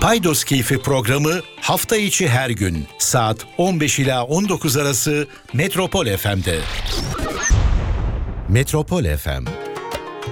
Paydos Keyfi programı hafta içi her gün saat 15 ila 19 arası Metropol FM'de. Metropol FM